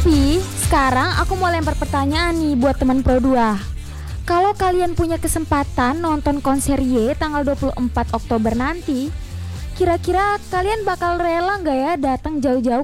Vi, sekarang aku mau lempar pertanyaan nih buat teman Pro 2. Kalau kalian punya kesempatan nonton konser Y tanggal 24 Oktober nanti, kira-kira kalian bakal rela nggak ya datang jauh-jauh